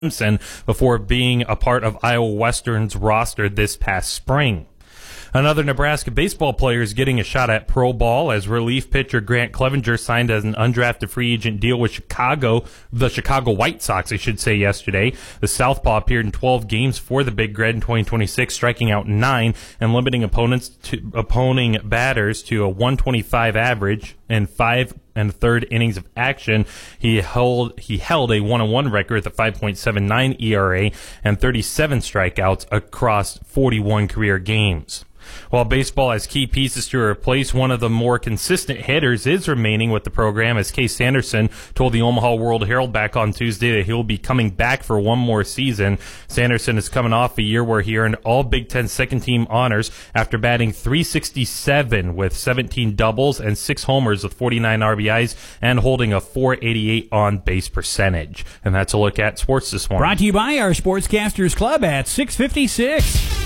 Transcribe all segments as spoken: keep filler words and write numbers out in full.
before being a part of Iowa Western's roster this past spring. Another Nebraska baseball player is getting a shot at pro ball as relief pitcher Grant Clevenger signed as an undrafted free agent deal with Chicago, the Chicago White Sox, I should say, yesterday. The Southpaw appeared in twelve games for the Big Red in twenty twenty-six, striking out nine and limiting opponents to opposing batters to a one twenty-five average and five and a third innings of action. He held he held a one and one record with a five point seven nine E R A and thirty-seven strikeouts across forty-one career games. While baseball has key pieces to replace, one of the more consistent hitters is remaining with the program, as Case Sanderson told the Omaha World Herald back on Tuesday that he'll be coming back for one more season. Sanderson is coming off a year where he earned all Big Ten second-team honors after batting three sixty-seven with seventeen doubles and six homers with forty-nine R B Is and holding a four eighty-eight on-base percentage. And that's a look at sports this morning. Brought to you by our Sportscasters Club at six fifty-six.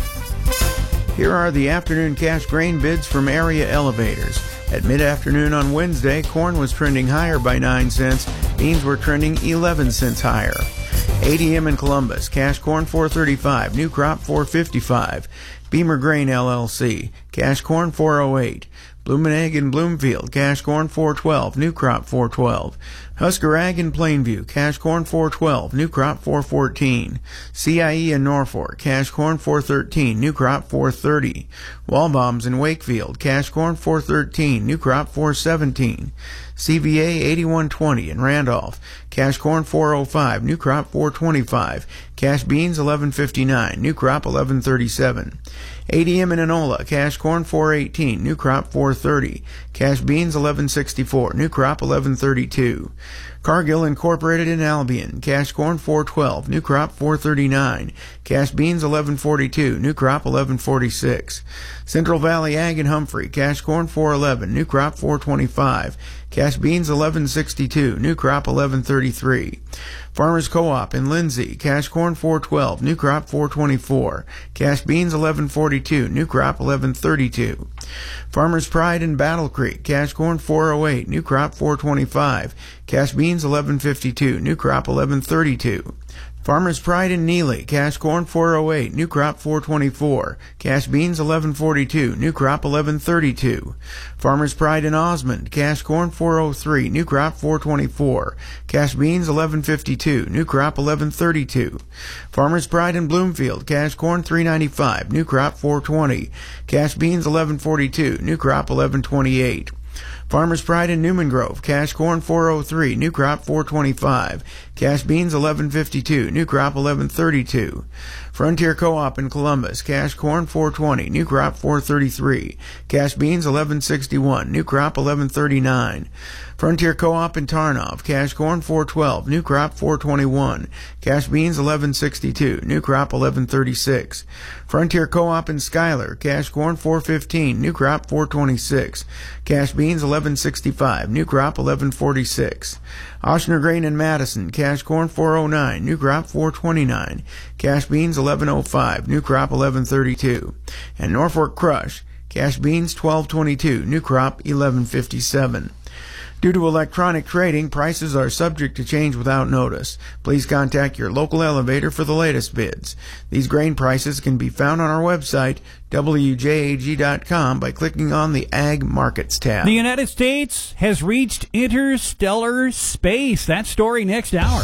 Here are the afternoon cash grain bids from area elevators. At mid-afternoon on Wednesday, corn was trending higher by nine cents. Beans were trending eleven cents higher. A D M in Columbus, cash corn four thirty-five, new crop four fifty-five. Beamer Grain L L C, cash corn four oh eight. Bloomin' Egg in Bloomfield, cash corn four twelve, new crop four twelve. Husker Ag in Plainview, cash corn four twelve, new crop four fourteen. C I E in Norfolk, cash corn four thirteen, new crop four thirty. Walbaum's in Wakefield, cash corn four thirteen, new crop four seventeen. C V A eighty-one twenty in Randolph, cash corn four oh five, new crop four twenty-five. Cash beans eleven fifty-nine, new crop eleven thirty-seven. A D M in Enola, cash corn four eighteen, new crop four thirty. Cash beans eleven sixty-four, new crop eleven thirty-two. Cargill Incorporated in Albion, cash corn four twelve, new crop four thirty-nine. Cash beans eleven forty-two, new crop eleven forty-six. Central Valley Ag in Humphrey, cash corn four eleven, new crop four twenty-five. Cash beans eleven sixty-two, new crop eleven thirty-three. Farmers Co-op in Lindsay, cash corn four twelve, new crop four twenty-four. Cash beans eleven forty-two, new crop eleven thirty-two. Farmers Pride in Battle Creek, cash corn four oh eight, new crop four twenty-five. Cash beans eleven fifty-two, new crop eleven thirty-two. Farmers Pride in Neely, cash corn four oh eight, new crop four twenty-four. Cash beans eleven forty-two, new crop eleven thirty-two. Farmers Pride in Osmond, cash corn four oh three, new crop four twenty-four. Cash beans eleven fifty-two, new crop eleven thirty-two. Farmers Pride in Bloomfield, cash corn three ninety-five, new crop four twenty. Cash beans eleven forty-two, new crop eleven twenty-eight. Farmers Pride in Newman Grove, cash corn four oh three, new crop four twenty-five. Cash beans eleven fifty-two, new crop eleven thirty-two. Frontier Co-op in Columbus, cash corn four twenty, new crop four thirty-three. Cash beans eleven sixty-one, new crop eleven thirty-nine. Frontier Co-op in Tarnov, cash corn four twelve, new crop four twenty-one. Cash beans eleven sixty-two, new crop eleven thirty-six. Frontier Co-op in Schuyler, cash corn four fifteen, new crop four twenty-six. Cash beans eleven sixty-five, new crop eleven forty-six. Ochsner Grain in Madison, cash corn four oh nine, new crop four twenty-nine. Cash beans eleven oh five, new crop eleven thirty-two. And Norfolk Crush, cash beans twelve twenty-two, new crop eleven fifty-seven. Due to electronic trading, prices are subject to change without notice. Please contact your local elevator for the latest bids. These grain prices can be found on our website, W J A G dot com, by clicking on the Ag Markets tab. The United States has reached interstellar space. That story next hour.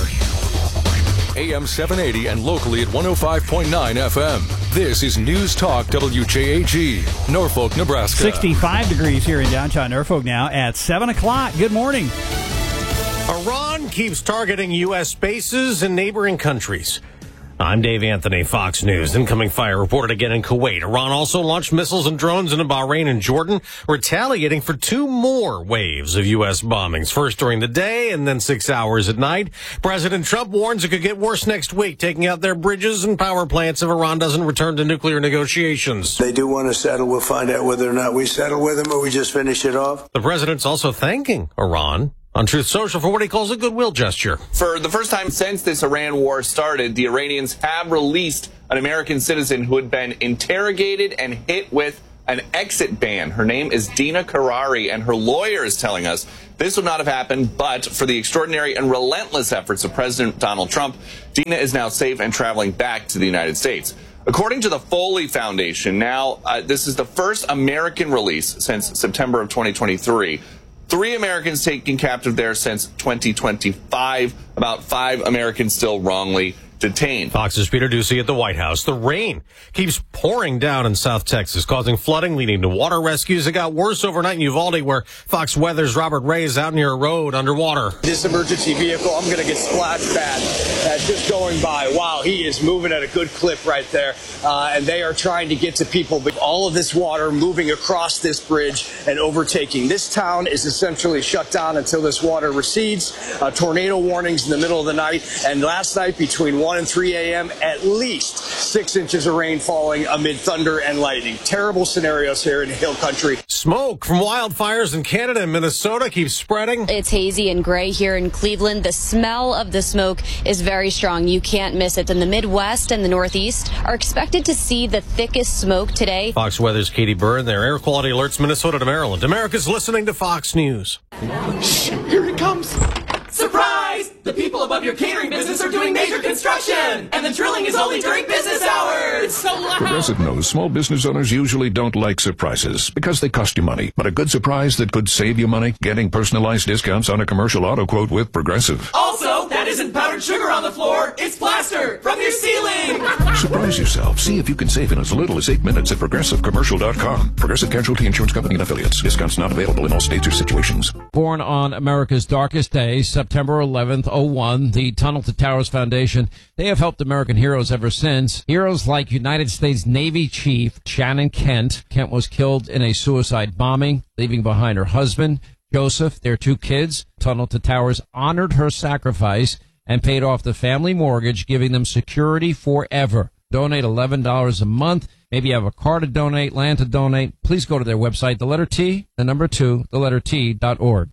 A M seven eighty and locally at one oh five point nine F M. This is News Talk W J A G, Norfolk, Nebraska. sixty-five degrees here in downtown Norfolk now at seven o'clock. Good morning. Iran keeps targeting U S bases in neighboring countries. I'm Dave Anthony, Fox News. Incoming fire reported again in Kuwait. Iran also launched missiles and drones into Bahrain and Jordan, retaliating for two more waves of U S bombings, first during the day and then six hours at night. President Trump warns it could get worse next week, taking out their bridges and power plants if Iran doesn't return to nuclear negotiations. They do want to settle. We'll find out whether or not we settle with them or we just finish it off. The president's also thanking Iran on Truth Social for what he calls a goodwill gesture. For the first time since this Iran war started, the Iranians have released an American citizen who had been interrogated and hit with an exit ban. Her name is Dina Karari, and her lawyer is telling us this would not have happened but for the extraordinary and relentless efforts of President Donald Trump. Dina is now safe and traveling back to the United States. According to the Foley Foundation, now uh, this is the first American release since September of twenty twenty-three. Three Americans taken captive there since twenty twenty-five. About five Americans still wrongly detained. Fox's Peter Ducey at the White House. The rain keeps pouring down in South Texas, causing flooding, leading to water rescues. It got worse overnight in Uvalde, where Fox Weather's Robert Ray is out near a road underwater. This emergency vehicle, I'm going to get splashed bad. Uh, just going by. Wow, he is moving at a good clip right there. Uh, and they are trying to get to people. But all of this water moving across this bridge and overtaking. This town is essentially shut down until this water recedes. Uh, tornado warnings in the middle of the night. And last night between one and three a.m., at least six inches of rain falling amid thunder and lightning. Terrible scenarios here in Hill Country. Smoke from wildfires in Canada and Minnesota keeps spreading. It's hazy and gray here in Cleveland. The smell of the smoke is very strong. You can't miss it. And the Midwest and the Northeast are expected to see the thickest smoke today. Fox Weather's Katie Byrne. Their air quality alerts Minnesota to Maryland. America's listening to Fox News. Shh, here it comes. Surprise! The people above your catering business are doing major construction, and the drilling is only during business hours. So loud. Progressive knows small business owners usually don't like surprises because they cost you money. But a good surprise that could save you money? Getting personalized discounts on a commercial auto quote with Progressive. Also, that isn't powdered sugar on the floor. It's plaster from your ceiling. Surprise yourself. See if you can save in as little as eight minutes at Progressive Commercial dot com. Progressive Casualty Insurance Company and Affiliates. Discounts not available in all states or situations. Born on America's darkest days, September eleventh, oh one, the Tunnel to Towers Foundation, they have helped American heroes ever since. Heroes like United States Navy Chief Shannon Kent. Kent was killed in a suicide bombing, leaving behind her husband, Joseph, their two kids. Tunnel to Towers honored her sacrifice and paid off the family mortgage, giving them security forever. Donate eleven dollars a month. Maybe you have a car to donate, land to donate. Please go to their website, the letter T, the number two, the letter T dot org.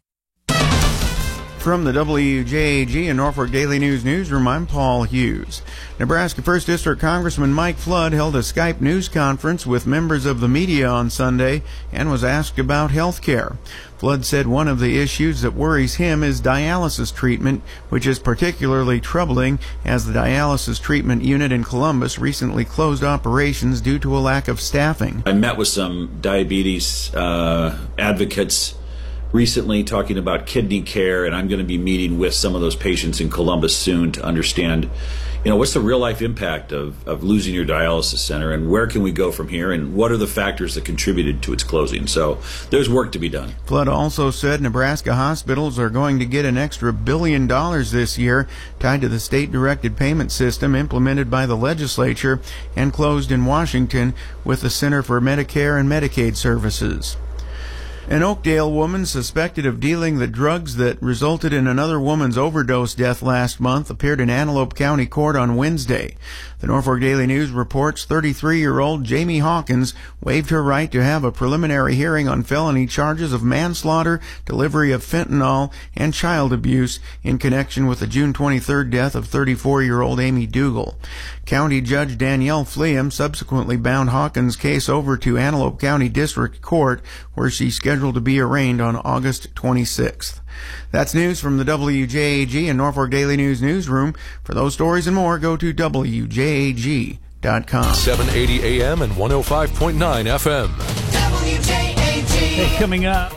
From the W J A G and Norfolk Daily News newsroom, I'm Paul Hughes. Nebraska first District Congressman Mike Flood held a Skype news conference with members of the media on Sunday and was asked about health care. Flood said one of the issues that worries him is dialysis treatment, which is particularly troubling as the dialysis treatment unit in Columbus recently closed operations due to a lack of staffing. I met with some diabetes uh, advocates recently talking about kidney care, and I'm going to be meeting with some of those patients in Columbus soon to understand, you know, what's the real life impact of, of losing your dialysis center, and where can we go from here, and what are the factors that contributed to its closing. So there's work to be done. Flood also said Nebraska hospitals are going to get an extra billion dollars this year tied to the state-directed payment system implemented by the legislature and closed in Washington with the Center for Medicare and Medicaid Services. An Oakdale woman suspected of dealing the drugs that resulted in another woman's overdose death last month appeared in Antelope County Court on Wednesday. The Norfolk Daily News reports thirty-three-year-old Jamie Hawkins waived her right to have a preliminary hearing on felony charges of manslaughter, delivery of fentanyl, and child abuse in connection with the June twenty-third death of thirty-four-year-old Amy Dougal. County Judge Danielle Fleam subsequently bound Hawkins' case over to Antelope County District Court, where she's scheduled to be arraigned on August twenty-sixth. That's news from the W J A G and Norfolk Daily News newsroom. For those stories and more, go to W J A G dot com. seven eighty A M and one oh five point nine F M. W J A G. Hey, coming up,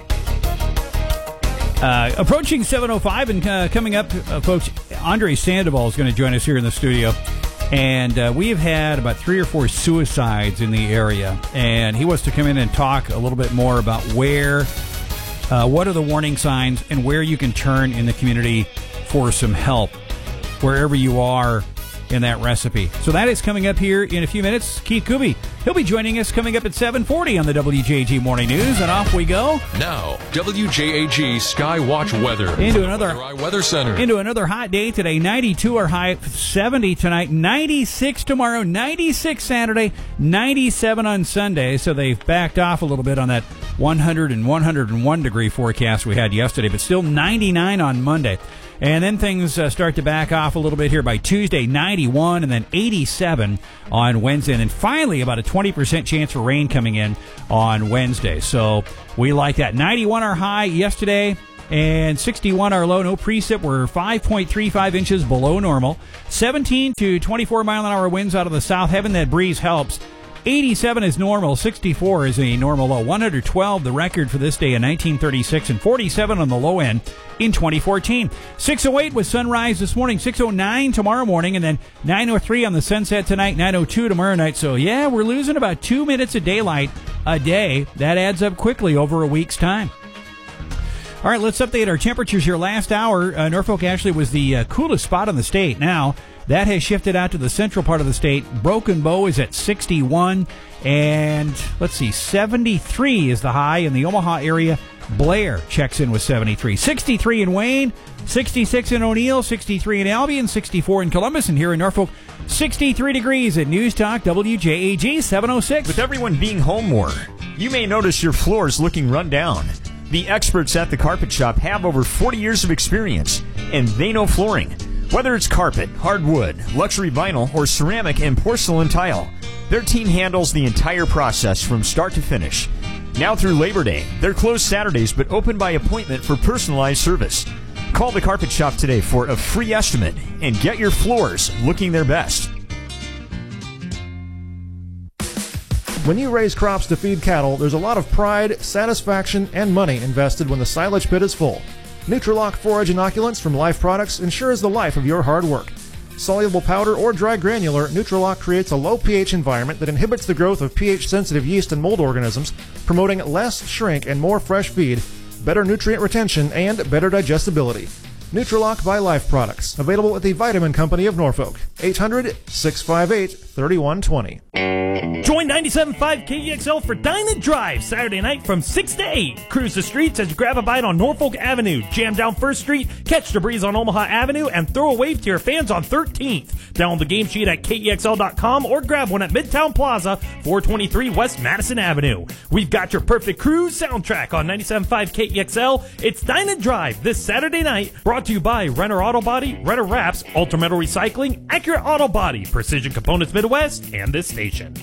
uh, approaching seven oh five, and uh, coming up, uh, folks, Andre Sandoval is going to join us here in the studio. And uh, we have had about three or four suicides in the area. And he wants to come in and talk a little bit more about where, uh, what are the warning signs and where you can turn in the community for some help, wherever you are in that recipe. So that is coming up here in a few minutes. Keith Kuby, he'll be joining us coming up at seven forty on the W J A G Morning News, and off we go. Now, W J A G Skywatch Weather. Into another Weather Center. Into another hot day today. ninety-two our high, seventy tonight, ninety-six tomorrow, ninety-six Saturday, ninety-seven on Sunday. So they've backed off a little bit on that one hundred and one hundred one degree forecast we had yesterday, but still ninety-nine on Monday. And then things uh, start to back off a little bit here by Tuesday, ninety-one, and then eighty-seven on Wednesday. And then finally, about a twenty percent chance for rain coming in on Wednesday. So we like that. ninety-one our high yesterday. And sixty-one our low, no precip. We're five point three five inches below normal. seventeen to twenty-four mile an hour winds out of the south. Having that breeze helps. eighty-seven is normal. sixty-four is a normal low. one hundred twelve the record for this day in nineteen thirty-six, and forty-seven on the low end in twenty fourteen. six oh eight was sunrise this morning. six oh nine tomorrow morning, and then nine oh three on the sunset tonight. nine oh two tomorrow night. So yeah, we're losing about two minutes of daylight a day. That adds up quickly over a week's time. All right, let's update our temperatures here. Last hour, uh, Norfolk actually was the uh, coolest spot in the state. Now, that has shifted out to the central part of the state. Broken Bow is at sixty-one, and let's see, seventy-three is the high in the Omaha area. Blair checks in with seventy-three. sixty-three in Wayne, sixty-six in O'Neill, sixty-three in Albion, sixty-four in Columbus, and here in Norfolk, sixty-three degrees at News Talk W J A G seven oh six. With everyone being home more, you may notice your floors looking run down. The experts at the Carpet Shop have over forty years of experience, and they know flooring. Whether it's carpet, hardwood, luxury vinyl, or ceramic and porcelain tile, their team handles the entire process from start to finish. Now through Labor Day, they're closed Saturdays but open by appointment for personalized service. Call the Carpet Shop today for a free estimate and get your floors looking their best. When you raise crops to feed cattle, there's a lot of pride, satisfaction, and money invested when the silage pit is full. Nutrilock forage inoculants from Life Products ensures the life of your hard work. Soluble powder or dry granular, Nutrilock creates a low pH environment that inhibits the growth of pH-sensitive yeast and mold organisms, promoting less shrink and more fresh feed, better nutrient retention, and better digestibility. Nutrilock by Life Products, available at the Vitamin Company of Norfolk. eight hundred, six five eight, three one two zero. Join ninety-seven point five K E X L for Dine and Drive Saturday night from six to eight. Cruise the streets as you grab a bite on Norfolk Avenue, jam down First Street, catch the breeze on Omaha Avenue, and throw a wave to your fans on thirteenth. Download the game sheet at K E X L dot com or grab one at Midtown Plaza, four twenty-three West Madison Avenue. We've got your perfect cruise soundtrack on ninety-seven point five K E X L. It's Dine and Drive this Saturday night, brought to you by Renner Auto Body, Renner Wraps, Ultrametal Recycling, Accurate Auto Body, Precision Components Midwest, and this station.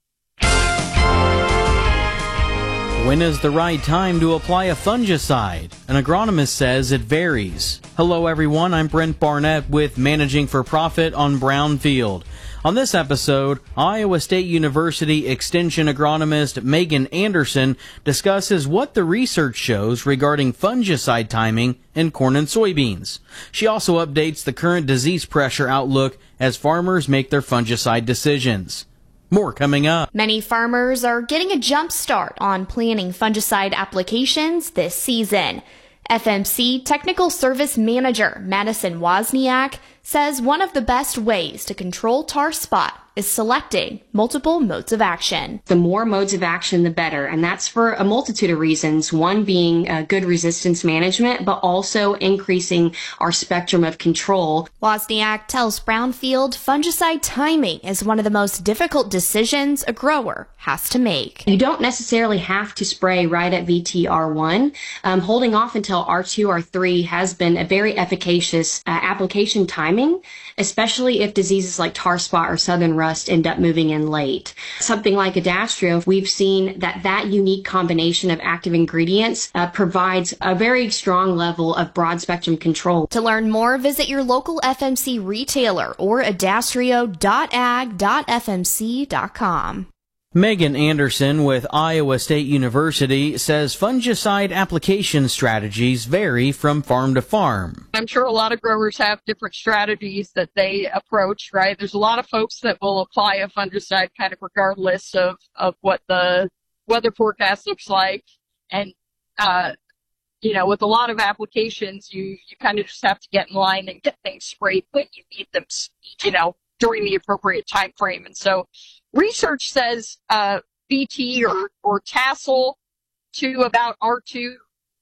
When is the right time to apply a fungicide? An agronomist says it varies. Hello everyone, I'm Brent Barnett with Managing for Profit on Brownfield. On this episode, Iowa State University Extension agronomist Megan Anderson discusses what the research shows regarding fungicide timing in corn and soybeans. She also updates the current disease pressure outlook as farmers make their fungicide decisions. More coming up. Many farmers are getting a jump start on planning fungicide applications this season. F M C Technical Service Manager Madison Wozniak says one of the best ways to control tar spot is selecting multiple modes of action. The more modes of action, the better. And that's for a multitude of reasons. One being uh, good resistance management, but also increasing our spectrum of control. Wozniak tells Brownfield fungicide timing is one of the most difficult decisions a grower has to make. You don't necessarily have to spray right at V T R one. Um, holding off until R two, R three has been a very efficacious uh, application timing, especially if diseases like tar spot or southern rust end up moving in late. Something like Adastrio, we've seen that that unique combination of active ingredients uh, provides a very strong level of broad spectrum control. To learn more, visit your local F M C retailer or adastrio dot ag dot f m c dot com. Megan Anderson with Iowa State University says fungicide application strategies vary from farm to farm. I'm sure a lot of growers have different strategies that they approach, right? There's a lot of folks that will apply a fungicide kind of regardless of, of what the weather forecast looks like. And, uh, you know, with a lot of applications, you, you kind of just have to get in line and get things sprayed when you need them, you know, during the appropriate time frame. And so research says uh, B T or, or tassel to about R two.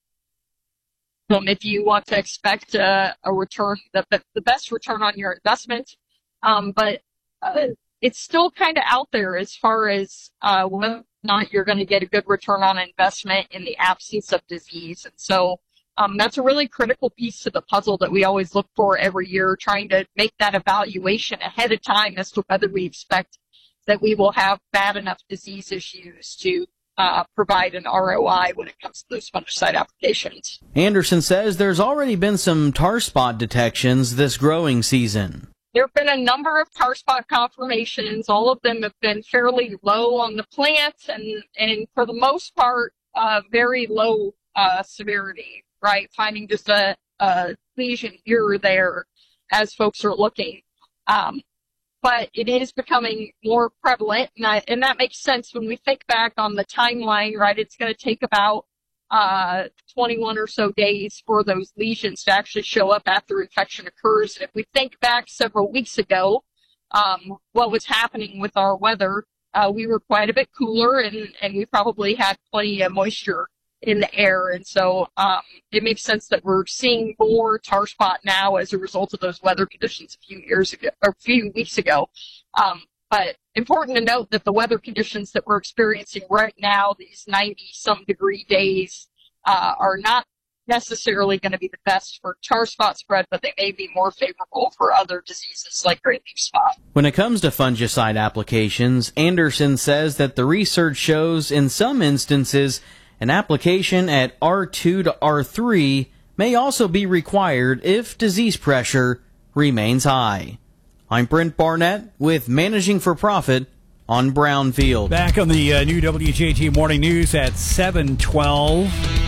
Um, if you want to expect uh, a return, the, the best return on your investment. Um, but uh, it's still kind of out there as far as uh, whether or not you're going to get a good return on investment in the absence of disease. And so um, that's a really critical piece to the puzzle that we always look for every year, trying to make that evaluation ahead of time as to whether we expect that we will have bad enough disease issues to uh, provide an R O I when it comes to those fungicide applications. Anderson says there's already been some tar spot detections this growing season. There have been a number of tar spot confirmations. All of them have been fairly low on the plants and, and for the most part, uh, very low uh, severity, right? Finding just a, a lesion here or there as folks are looking. Um, but it is becoming more prevalent, and, I, and that makes sense when we think back on the timeline, right? It's going to take about uh, twenty-one or so days for those lesions to actually show up after infection occurs. And if we think back several weeks ago, um, what was happening with our weather, uh, we were quite a bit cooler and, and we probably had plenty of moisture in the air. And so um, it makes sense that we're seeing more tar spot now as a result of those weather conditions a few years ago, or a few weeks ago. Um, But important to note that the weather conditions that we're experiencing right now, these ninety-some degree days, uh, are not necessarily going to be the best for tar spot spread, but they may be more favorable for other diseases like great leaf spot. When it comes to fungicide applications, Anderson says that the research shows in some instances an application at R two to R three may also be required if disease pressure remains high. I'm Brent Barnett with Managing for Profit on Brownfield. Back on the uh, new W J G Morning News at seven twelve,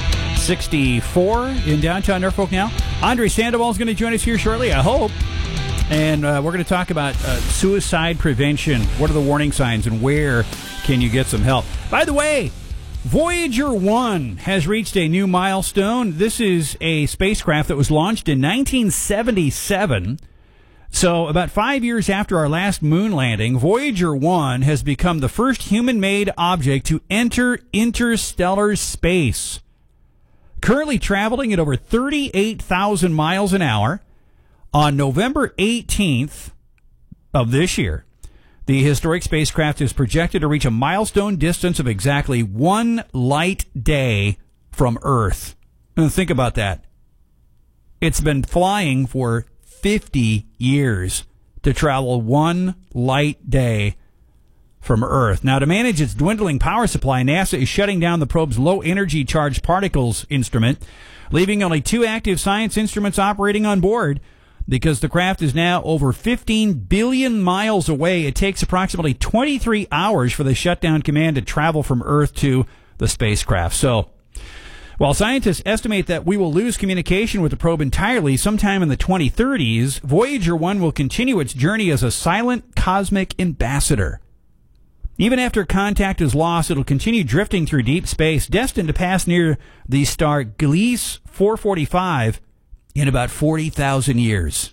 sixty-four in downtown Norfolk now. Andre Sandoval is going to join us here shortly, I hope. And uh, we're going to talk about uh, suicide prevention. What are the warning signs and where can you get some help? By the way, Voyager one has reached a new milestone. This is a spacecraft that was launched in nineteen seventy-seven. So about five years after our last moon landing, Voyager one has become the first human-made object to enter interstellar space. Currently traveling at over thirty-eight thousand miles an hour, on November eighteenth of this year, the historic spacecraft is projected to reach a milestone distance of exactly one light day from Earth. And think about that. It's been flying for fifty years to travel one light day from Earth. Now, to manage its dwindling power supply, NASA is shutting down the probe's low-energy charged particles instrument, leaving only two active science instruments operating on board. Because the craft is now over fifteen billion miles away, it takes approximately twenty-three hours for the shutdown command to travel from Earth to the spacecraft. So, while scientists estimate that we will lose communication with the probe entirely sometime in the twenty thirties, Voyager one will continue its journey as a silent cosmic ambassador. Even after contact is lost, it'll continue drifting through deep space, destined to pass near the star Gliese four forty-five in about forty thousand years.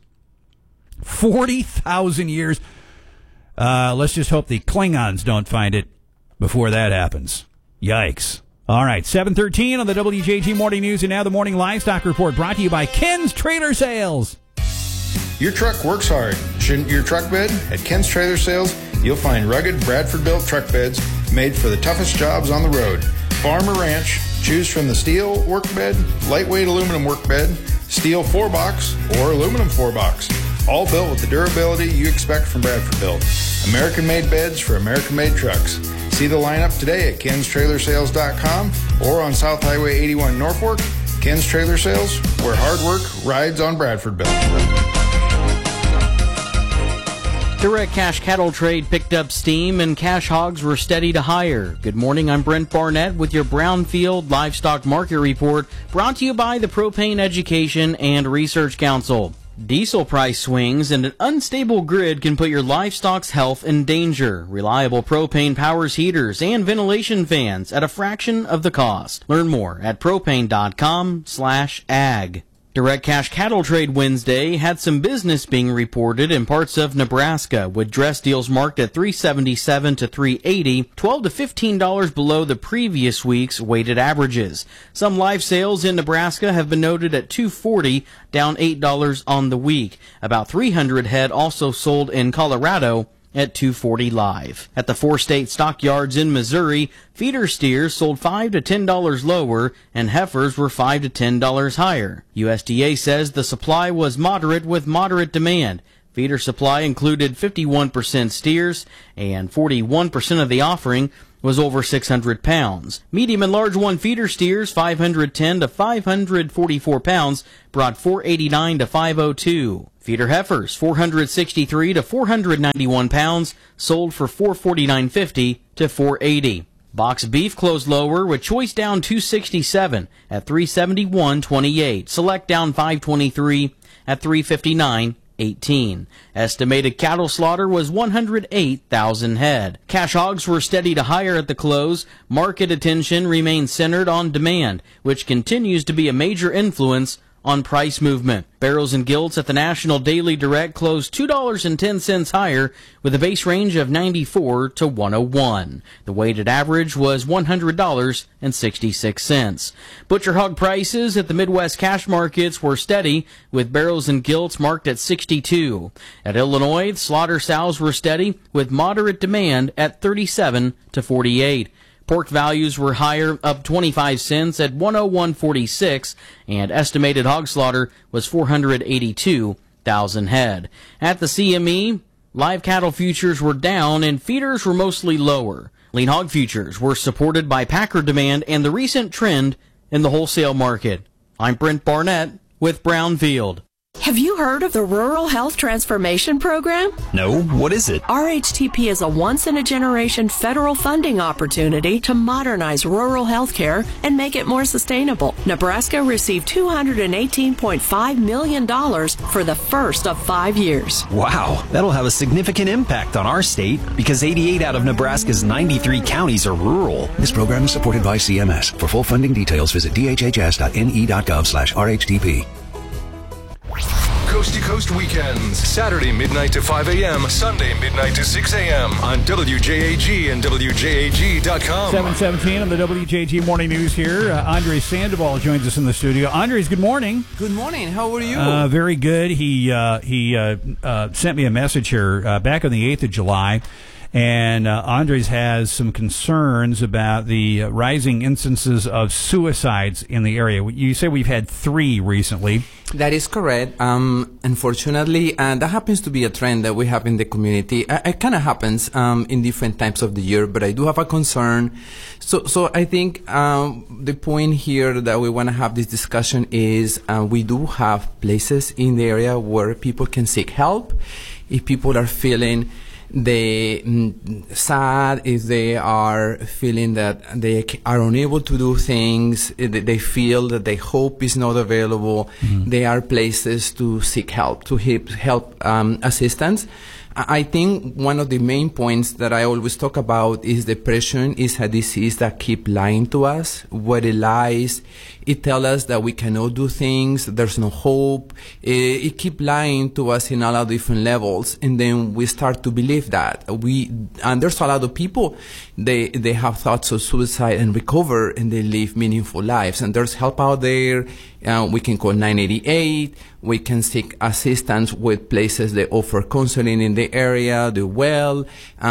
forty thousand years. Uh, let's just hope the Klingons don't find it before that happens. Yikes. All right, seven thirteen on the W J G Morning News, and now the Morning Livestock Report brought to you by Ken's Trailer Sales. Your truck works hard. Shouldn't your truck bed? At Ken's Trailer Sales, you'll find rugged Bradford-built truck beds made for the toughest jobs on the road. Farm or ranch, choose from the steel work bed, lightweight aluminum work bed, steel four box, or aluminum four box. All built with the durability you expect from Bradford-built. American-made beds for American-made trucks. See the lineup today at kens trailer sales dot com or on South Highway eighty-one Norfolk. Ken's Trailer Sales, where hard work rides on Bradford-built. Direct cash cattle trade picked up steam and cash hogs were steady to higher. Good morning, I'm Brent Barnett with your Brownfield Livestock Market Report, brought to you by the Propane Education and Research Council. Diesel price swings and an unstable grid can put your livestock's health in danger. Reliable propane powers heaters and ventilation fans at a fraction of the cost. Learn more at propane dot com slash ag. Direct Cash Cattle Trade Wednesday had some business being reported in parts of Nebraska, with dress deals marked at three seventy-seven to three eighty, twelve to fifteen dollars below the previous week's weighted averages. Some live sales in Nebraska have been noted at two forty, down eight dollars on the week. About three hundred head also sold in Colorado at two forty live. At the four state stockyards in Missouri, feeder steers sold five to ten dollars lower and heifers were five to ten dollars higher. U S D A says the supply was moderate with moderate demand. Feeder supply included fifty-one percent steers, and forty-one percent of the offering was over six hundred pounds. Medium and large one feeder steers, five hundred ten to five hundred forty-four pounds, brought four eighty-nine to five oh two. Feeder heifers, four hundred sixty-three to four hundred ninety-one pounds, sold for four forty-nine fifty to four eighty. Box beef closed lower with choice down two sixty-seven at three seventy-one twenty-eight. Select down five twenty-three at three fifty-nine eighteen. Estimated cattle slaughter was one hundred eight thousand head. Cash hogs were steady to higher at the close. Market attention remains centered on demand, which continues to be a major influence on price movement. Barrels and gilts at the National Daily Direct closed two dollars and ten cents higher with a base range of ninety-four to one oh one. The weighted average was one hundred dollars and sixty-six cents. Butcher hog prices at the Midwest cash markets were steady with barrels and gilts marked at sixty-two. At Illinois, slaughter sows were steady with moderate demand at thirty-seven to forty-eight. Pork values were higher, up twenty-five cents at one oh one forty-six, and estimated hog slaughter was four hundred eighty-two thousand head. At the C M E, live cattle futures were down and feeders were mostly lower. Lean hog futures were supported by packer demand and the recent trend in the wholesale market. I'm Brent Barnett with Brownfield. Have you heard of the Rural Health Transformation Program? No, what is it? R H T P is a once-in-a-generation federal funding opportunity to modernize rural health care and make it more sustainable. Nebraska received two hundred eighteen point five million dollars for the first of five years. Wow, that'll have a significant impact on our state because eighty-eight out of Nebraska's ninety-three counties are rural. This program is supported by C M S. For full funding details, visit d h h s dot n e dot gov slash R H T P. Coast to Coast Weekends, Saturday midnight to five a.m., Sunday midnight to six a.m. on W J A G and W J A G dot com. seven seventeen on the W J A G Morning News here. Uh, Andres Sandoval joins us in the studio. Andres, good morning. Good morning. How are you? Uh, very good. He uh, he uh, uh, sent me a message here uh, back on the eighth of July. And uh, Andres has some concerns about the uh, rising instances of suicides in the area. You say we've had three recently. That is correct. Um, unfortunately, uh, that happens to be a trend that we have in the community. Uh, it kind of happens um, in different times of the year, but I do have a concern. So, so I think um, the point here that we want to have this discussion is uh, we do have places in the area where people can seek help if people are feeling they mm, sad, if they are feeling that they are unable to do things, they feel that their hope is not available. Mm-hmm. There are places to seek help, to help um, assistance. I think one of the main points that I always talk about is depression is a disease that keeps lying to us. What it lies, it tells us that we cannot do things, there's no hope. It, it keeps lying to us in a lot of different levels, and then we start to believe that. We and there's a lot of people, they they have thoughts of suicide and recover, and they live meaningful lives. And there's help out there. Uh, we can call nine eighty-eight. We can seek assistance with places that offer counseling in the area, the Well,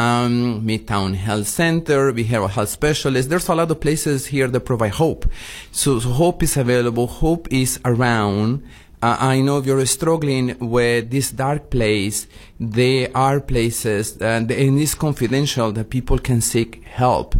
um, Midtown Health Center, behavioral health specialists. There's a lot of places here that provide hope. So, so hope is available. Hope is around. Uh, I know if you're struggling with this dark place, there are places, and, and it's confidential, that people can seek help.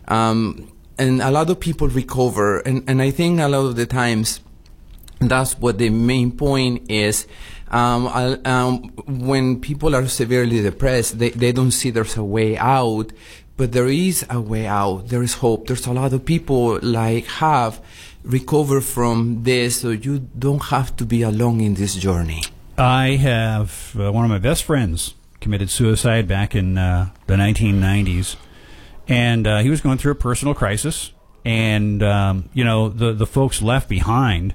Um, and a lot of people recover. And, and I think a lot of the times, that's what the main point is. Um, um, when people are severely depressed, they, they don't see there's a way out, but there is a way out. There is hope. There's a lot of people like have recovered from this, so you don't have to be alone in this journey. I have uh, one of my best friends committed suicide back in uh, the nineteen nineties, and uh, he was going through a personal crisis, and um, you know the the folks left behind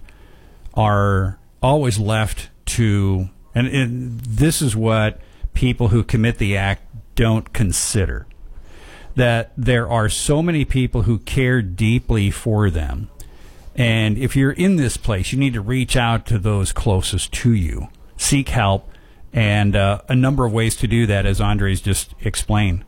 are always left to, and, and this is what people who commit the act don't consider, that there are so many people who care deeply for them. And if you're in this place, you need to reach out to those closest to you, seek help, and uh, a number of ways to do that, as Andres just explained.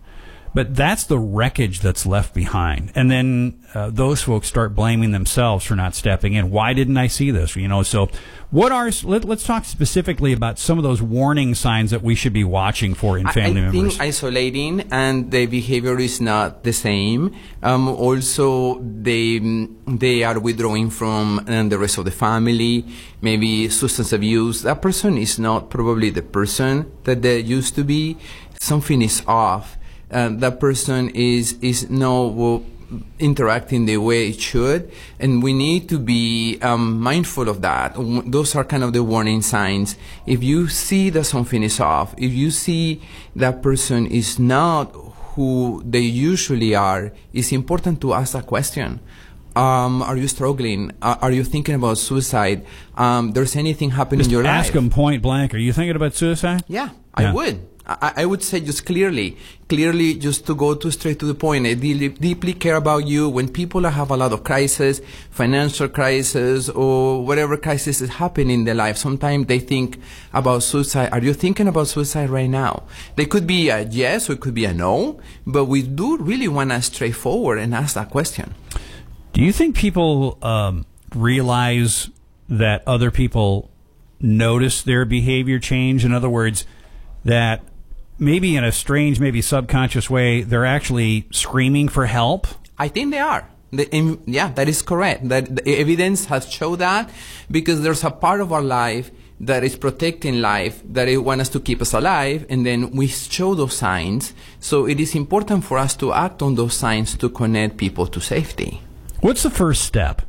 But that's the wreckage that's left behind. And then uh, those folks start blaming themselves for not stepping in. Why didn't I see this? You know, so what are, let, let's talk specifically about some of those warning signs that we should be watching for in family I, I members. think isolating and the behavior is not the same. Um, also, they, they are withdrawing from um, the rest of the family, maybe substance abuse. That person is not probably the person that they used to be. Something is off. Uh, that person is is no well, interacting the way it should, and we need to be um, mindful of that. Those are kind of the warning signs. If you see that something is off, if you see that person is not who they usually are, it's important to ask that question. Um, are you struggling? Uh, are you thinking about suicide? Um, there's anything happening Just in your life? ask them point blank. Are you thinking about suicide? Yeah, Yeah. I would. I, I would say just clearly, clearly just to go to straight to the point. I deeply, deeply care about you. When people have a lot of crisis, financial crisis, or whatever crisis is happening in their life, sometimes they think about suicide. Are you thinking about suicide right now? They could be a yes or it could be a no, but we do really want to straightforward and ask that question. Do you think people um, realize that other people notice their behavior change? In other words, that maybe in a strange, maybe subconscious way, they're actually screaming for help? I think they are. The, in, yeah, that is correct. That the evidence has shown that, because there's a part of our life that is protecting life, that it wants us to keep us alive, and then we show those signs. So it is important for us to act on those signs to connect people to safety. What's the first step?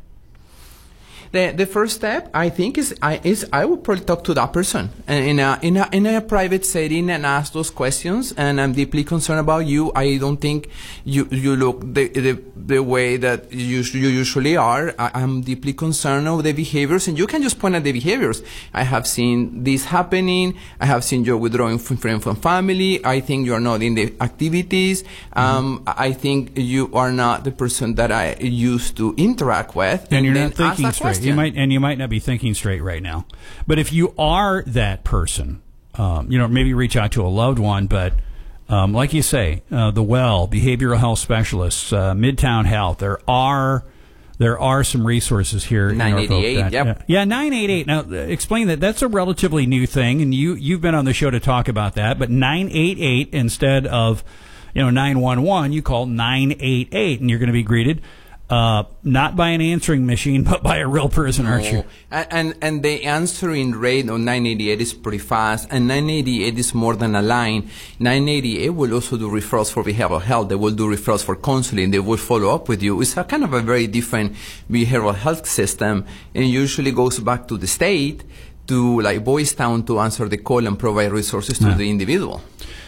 The the first step, I think, is I is I would probably talk to that person in a in a in a private setting and ask those questions. And I'm deeply concerned about you. I don't think you you look the the, the way that you you usually are. I, I'm deeply concerned of the behaviors, and you can just point at the behaviors. I have seen this happening. I have seen you're withdrawing from friends from family. I think you're not in the activities. Um, mm-hmm. I think you are not the person that I used to interact with. And, and you're then not thinking ask that straight. question. You might, and you might not be thinking straight right now. But if you are that person, um, you know, maybe reach out to a loved one. But um, like you say, uh, the Well, behavioral health specialists, uh, Midtown Health, there are there are some resources here. nine eighty-eight, that, yep. uh, yeah, nine eighty-eight. Now, uh, explain that. That's a relatively new thing, and you you've been on the show to talk about that. But nine eighty-eight instead of you know nine one one, you call nine eighty-eight, and you're going to be greeted. Uh, not by an answering machine, but by a real person, aren't you? And, and and the answering rate on nine eighty-eight is pretty fast, and nine eighty-eight is more than a line. nine eighty-eight will also do referrals for behavioral health. They will do referrals for counseling. They will follow up with you. It's a kind of a very different behavioral health system, and usually goes back to the state, to like Boys Town, to answer the call and provide resources to Yeah. the individual.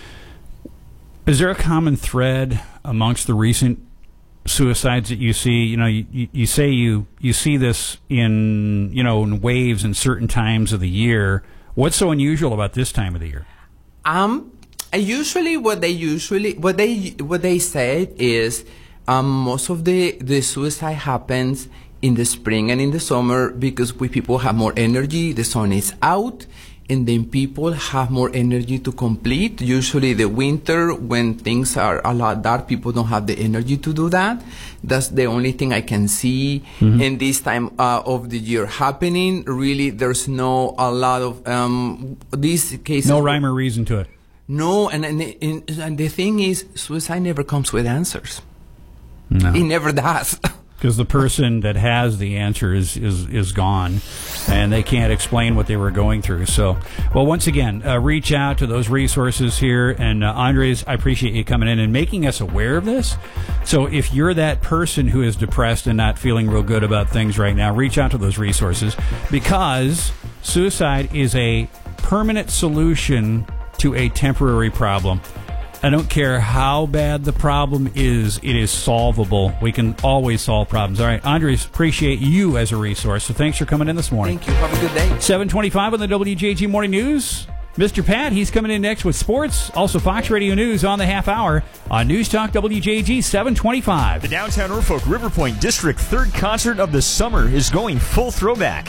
Is there a common thread amongst the recent suicides that you see? You know, you, you, you say you, you see this in, you know, in waves in certain times of the year. What's so unusual about this time of the year? Um, usually what they usually, what they, what they said is, um, most of the, the suicide happens in the spring and in the summer because we people have more energy, the sun is out, and then people have more energy to complete. Usually the winter, when things are a lot dark, people don't have the energy to do that. That's the only thing I can see mm-hmm. in this time uh, of the year happening. Really, there's no a lot of um, these cases. No rhyme or reason to it. No, and, and, and, and the thing is, suicide never comes with answers. No. It never does. Because the person that has the answer is, is, is gone, and they can't explain what they were going through. So, well, once again, uh, reach out to those resources here. And uh, Andres, I appreciate you coming in and making us aware of this. So if you're that person who is depressed and not feeling real good about things right now, reach out to those resources, because suicide is a permanent solution to a temporary problem. I don't care how bad the problem is, it is solvable. We can always solve problems. All right, Andres, appreciate you as a resource. So thanks for coming in this morning. Thank you. Have a good day. seven twenty-five on the W J G Morning News. Mister Pat, he's coming in next with sports. Also, Fox Radio News on the half hour on News Talk W J G seven twenty-five. The downtown Norfolk River Point District third concert of the summer is going full throwback.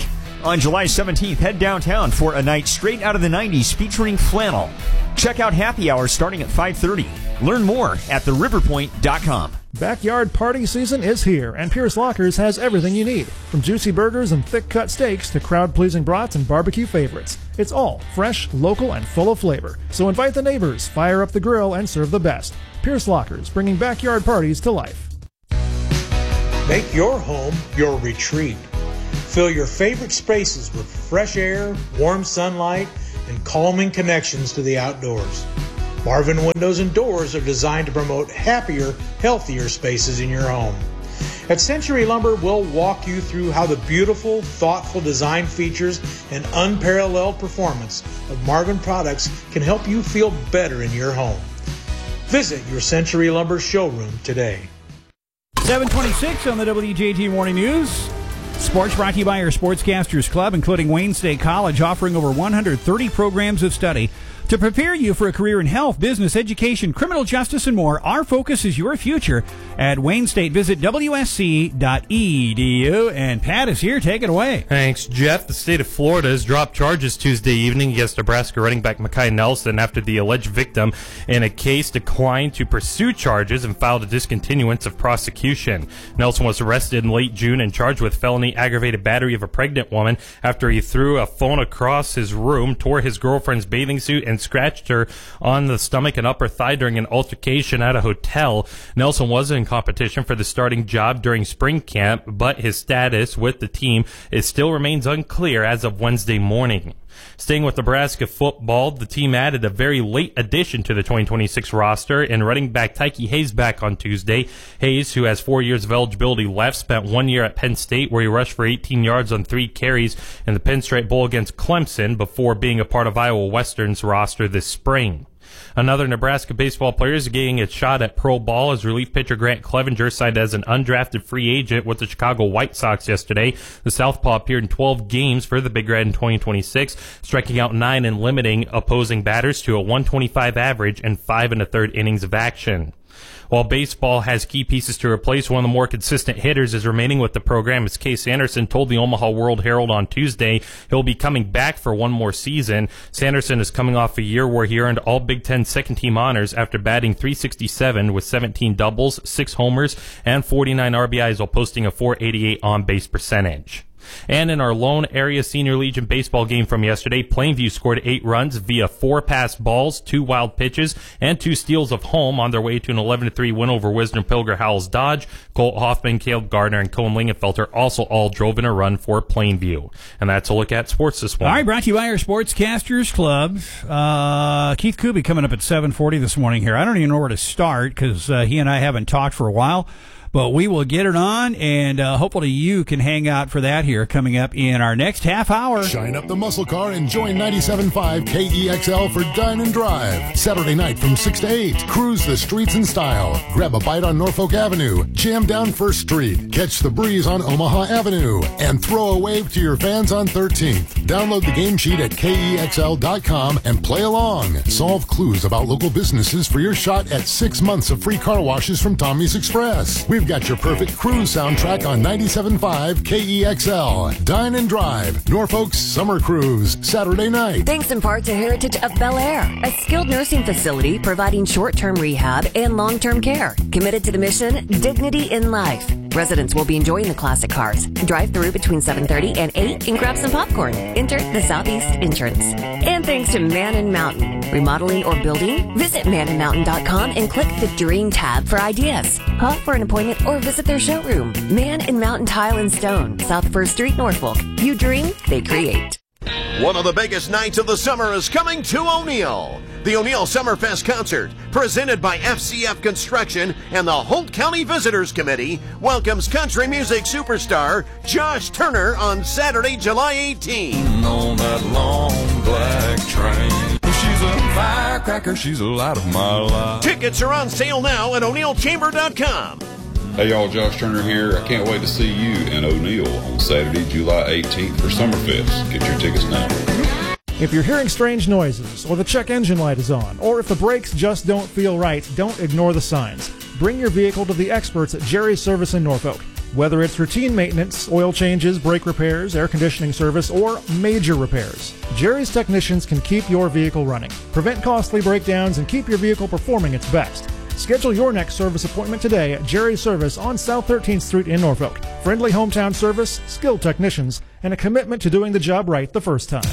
On July seventeenth, head downtown for a night straight out of the nineties featuring flannel. Check out happy hour starting at five thirty. Learn more at the river point dot com. Backyard party season is here, and Pierce Lockers has everything you need. From juicy burgers and thick-cut steaks to crowd-pleasing brats and barbecue favorites. It's all fresh, local, and full of flavor. So invite the neighbors, fire up the grill, and serve the best. Pierce Lockers, bringing backyard parties to life. Make your home your retreat. Fill your favorite spaces with fresh air, warm sunlight, and calming connections to the outdoors. Marvin Windows and Doors are designed to promote happier, healthier spaces in your home. At Century Lumber, we'll walk you through how the beautiful, thoughtful design features and unparalleled performance of Marvin products can help you feel better in your home. Visit your Century Lumber showroom today. seven twenty-six on the W J G Morning News. Sports brought to you by our Sportscasters Club, including Wayne State College, offering over one hundred thirty programs of study to prepare you for a career in health, business, education, criminal justice, and more. Our focus is your future at Wayne State. Visit W S C dot E D U. And Pat is here. Take it away. Thanks, Jeff. The state of Florida has dropped charges Tuesday evening against Nebraska running back Mekhi Nelson after the alleged victim in a case declined to pursue charges and filed a discontinuance of prosecution. Nelson was arrested in late June and charged with felony aggravated battery of a pregnant woman after he threw a phone across his room, tore his girlfriend's bathing suit, and scratched her on the stomach and upper thigh during an altercation at a hotel. Nelson was in competition for the starting job during spring camp, but his status with the team is still remains unclear as of Wednesday morning. Staying with Nebraska football, the team added a very late addition to the twenty twenty-six roster in running back Tyke Hayes back on Tuesday. Hayes, who has four years of eligibility left, spent one year at Penn State where he rushed for eighteen yards on three carries in the Pinstripe Bowl against Clemson before being a part of Iowa Western's roster this spring. Another Nebraska baseball player is getting a shot at pro ball as relief pitcher Grant Clevenger signed as an undrafted free agent with the Chicago White Sox yesterday. The southpaw appeared in twelve games for the Big Red in twenty twenty-six, striking out nine and limiting opposing batters to a one twenty-five average and five and a third innings of action. While baseball has key pieces to replace, one of the more consistent hitters is remaining with the program as Case Sanderson told the Omaha World Herald on Tuesday he'll be coming back for one more season. Sanderson is coming off a year where he earned all Big Ten second-team honors after batting three sixty-seven with seventeen doubles, six homers, and forty-nine R B Is while posting a four eighty-eight on-base percentage. And in our Lone Area Senior Legion baseball game from yesterday, Plainview scored eight runs via four passed balls, two wild pitches, and two steals of home on their way to an eleven to three win over Wisner Pilger Howells Dodge. Colt Hoffman, Caleb Gardner, and Cohen Lingenfelter also all drove in a run for Plainview. And that's a look at sports this morning. All right, brought to you by our Sportscasters Club. Uh, Keith Kuby coming up at seven forty this morning here. I don't even know where to start because uh, he and I haven't talked for a while. But we will get it on, and uh, hopefully you can hang out for that here coming up in our next half hour. Shine up the muscle car and join ninety-seven point five K E X L for Dine and Drive. Saturday night from six to eight. Cruise the streets in style. Grab a bite on Norfolk Avenue. Jam down First Street. Catch the breeze on Omaha Avenue. And throw a wave to your fans on thirteenth. Download the game sheet at K E X L dot com and play along. Solve clues about local businesses for your shot at six months of free car washes from Tommy's Express. We've got your perfect cruise soundtrack on ninety-seven point five K E X L. Dine and Drive, Norfolk's Summer Cruise, Saturday night. Thanks in part to Heritage of Bel Air, a skilled nursing facility providing short-term rehab and long-term care. Committed to the mission, dignity in life. Residents will be enjoying the classic cars. Drive through between seven thirty and eight and grab some popcorn. Enter the Southeast entrance. And thanks to Man and Mountain. Remodeling or building? Visit man and mountain dot com and click the Dream tab for ideas. Call for an appointment or visit their showroom. Man and Mountain Tile and Stone, South First Street, Norfolk. You dream, they create. One of the biggest nights of the summer is coming to O'Neill. The O'Neill Summerfest Concert, presented by F C F Construction and the Holt County Visitors Committee, welcomes country music superstar Josh Turner on Saturday, July eighteenth. On that long black train. She's a firecracker, she's a light of my life. Tickets are on sale now at O'Neill Chamber dot com. Hey y'all, Josh Turner here. I can't wait to see you in O'Neill on Saturday, July eighteenth for Summerfest. Get your tickets now. If you're hearing strange noises, or the check engine light is on, or if the brakes just don't feel right, don't ignore the signs. Bring your vehicle to the experts at Jerry's Service in Norfolk. Whether it's routine maintenance, oil changes, brake repairs, air conditioning service, or major repairs, Jerry's technicians can keep your vehicle running, prevent costly breakdowns, and keep your vehicle performing its best. Schedule your next service appointment today at Jerry's Service on South thirteenth Street in Norfolk. Friendly hometown service, skilled technicians, and a commitment to doing the job right the first time.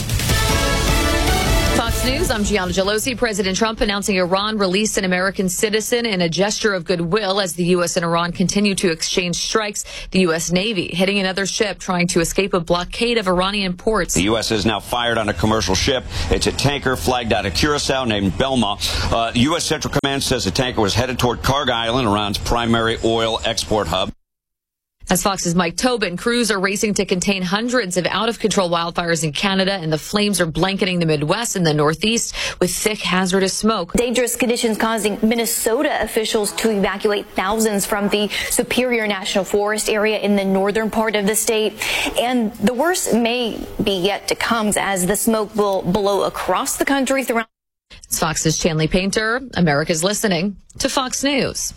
Fox News, I'm Gianna Gelosi. President Trump announcing Iran released an American citizen in a gesture of goodwill as the U S and Iran continue to exchange strikes. The U S Navy hitting another ship trying to escape a blockade of Iranian ports. The U S has now fired on a commercial ship. It's a tanker flagged out of Curacao named Belma. Uh, U S Central Command says the tanker was headed toward Kharg Island, Iran's primary oil export hub. As Fox's Mike Tobin, crews are racing to contain hundreds of out-of-control wildfires in Canada, and the flames are blanketing the Midwest and the Northeast with thick, hazardous smoke. Dangerous conditions causing Minnesota officials to evacuate thousands from the Superior National Forest area in the northern part of the state. And the worst may be yet to come as the smoke will blow across the country throughout. It's Fox's Chanley Painter. America's listening to Fox News.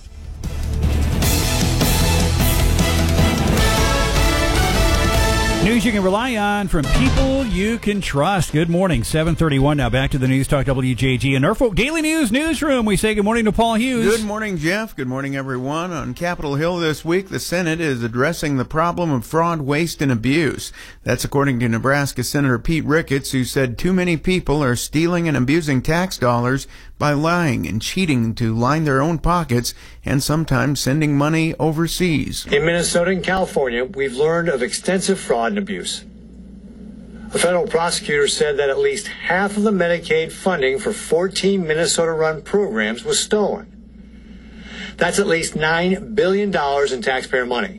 News you can rely on from people you can trust. Good morning, seven thirty-one now. Back to the News Talk W J G and Norfolk Daily News Newsroom. We say good morning to Paul Hughes. Good morning, Jeff. Good morning, everyone. On Capitol Hill this week, the Senate is addressing the problem of fraud, waste, and abuse. That's according to Nebraska Senator Pete Ricketts, who said too many people are stealing and abusing tax dollars by lying and cheating to line their own pockets and sometimes sending money overseas. In Minnesota and California, we've learned of extensive fraud and abuse. A federal prosecutor said that at least half of the Medicaid funding for fourteen Minnesota-run programs was stolen. That's at least nine billion dollars in taxpayer money.